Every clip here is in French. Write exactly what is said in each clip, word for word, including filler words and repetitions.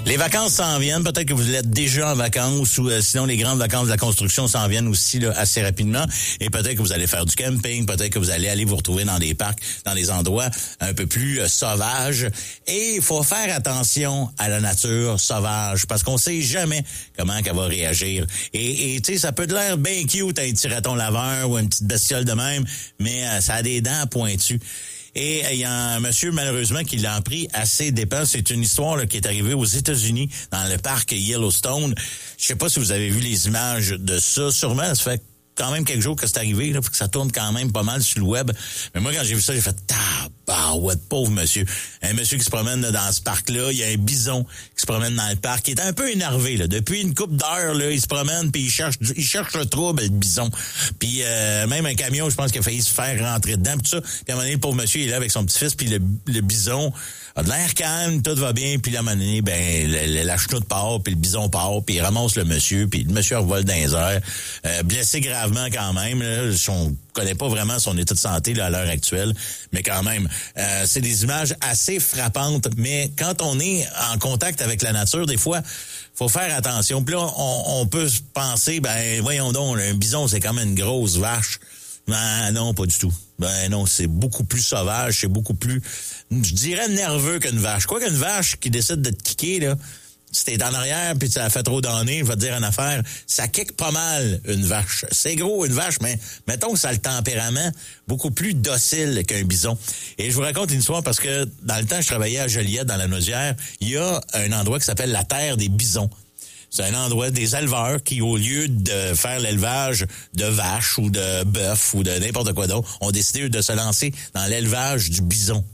Les vacances s'en viennent. Peut-être que vous êtes déjà en vacances ou euh, sinon les grandes vacances de la construction s'en viennent aussi là, assez rapidement. Et peut-être que vous allez faire du camping. Peut-être que vous allez aller vous retrouver dans des parcs, dans des endroits un peu plus euh, sauvages. Et il faut faire attention à la nature sauvage parce qu'on sait jamais comment qu'elle va réagir. Et tu sais, ça peut te l'air bien cute un petit raton laveur ou une petite bestiole de même, mais euh, ça a des dents pointues. Et il y a un monsieur, malheureusement, qui l'a pris assez d'épais. C'est une histoire là, qui est arrivée aux États-Unis, dans le parc Yellowstone. Je sais pas si vous avez vu les images de ça. Sûrement, ça fait quand même quelques jours que c'est arrivé, là, faut que ça tourne quand même pas mal sur le web. Mais moi, quand j'ai vu ça, j'ai fait tabarouette, pauvre monsieur. Un monsieur qui se promène là, dans ce parc-là, il y a un bison qui se promène dans le parc, qui est un peu énervé, là. Depuis une couple d'heures, là, il se promène, puis il cherche il cherche le trouble, le bison. Puis euh, même un camion, je pense qu'il a failli se faire rentrer dedans, puis tout ça. Puis à un moment donné, le pauvre monsieur, il est là avec son petit-fils, puis le, le bison a de l'air calme, tout va bien, puis là, à un moment donné, ben, la, la chenoute part, puis le bison part, puis il ramasse le monsieur, puis le monsieur revole dans les airs, euh, blessé gravement quand même, là. On connaît pas vraiment son état de santé là, à l'heure actuelle, mais quand même, euh, c'est des images assez frappantes, mais quand on est en contact avec la nature, des fois, faut faire attention. Puis là, on, on peut se penser, ben, voyons donc, un bison, c'est quand même une grosse vache. Ben non, pas du tout. Ben non, c'est beaucoup plus sauvage, c'est beaucoup plus, je dirais, nerveux qu'une vache. Quoi qu'une vache qui décide de te kicker, là, si t'es en arrière puis ça fait trop donner, je vais te dire une affaire, ça kick pas mal une vache. C'est gros une vache, mais mettons que ça a le tempérament beaucoup plus docile qu'un bison. Et je vous raconte une histoire parce que dans le temps, je travaillais à Joliette, dans la Naudière, il y a un endroit qui s'appelle la Terre des bisons. C'est un endroit des éleveurs qui, au lieu de faire l'élevage de vaches ou de bœufs ou de n'importe quoi d'autre, ont décidé de se lancer dans l'élevage du bison.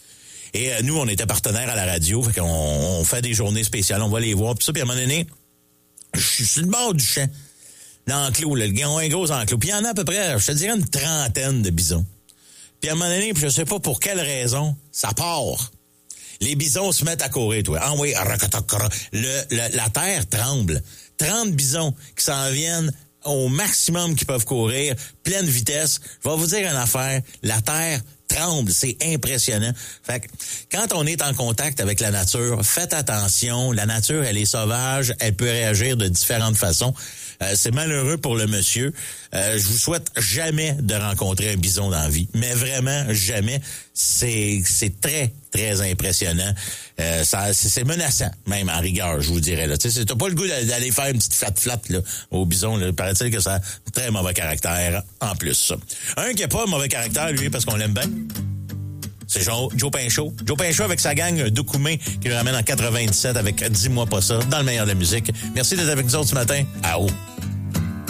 Et euh, nous, on était partenaires à la radio, fait qu'on on fait des journées spéciales, on va les voir. Puis ça, puis à un moment donné, je suis sur le bord du champ, l'enclos, là, ils ont un gros enclos. Puis il y en a à peu près, je te dirais, une trentaine de bisons. Puis à un moment donné, puis je sais pas pour quelle raison, ça part. Les bisons se mettent à courir, toi. Ah oui, le, le, la terre tremble. trente bisons qui s'en viennent au maximum qu'ils peuvent courir, pleine vitesse. Je vais vous dire une affaire, la terre tremble, c'est impressionnant. Fait que quand on est en contact avec la nature, faites attention, la nature, elle est sauvage, elle peut réagir de différentes façons. Euh, c'est malheureux pour le monsieur. Euh, je vous souhaite jamais de rencontrer un bison dans la vie, mais vraiment jamais. C'est c'est très très impressionnant. Euh, ça c'est, c'est menaçant même en rigueur, je vous dirais là. Tu sais, t'as pas le goût d'aller faire une petite flat flat là au bison. Là, paraît-il que ça a un très mauvais caractère en plus. Un qui a pas un mauvais caractère lui parce qu'on l'aime bien. C'est Joe, Joe Pinchot. Joe Pinchot avec sa gang Doucoumé qui le ramène en quatre-vingt-dix-sept avec Dis-moi pas ça dans le meilleur de la musique. Merci d'être avec nous autres ce matin. À haut.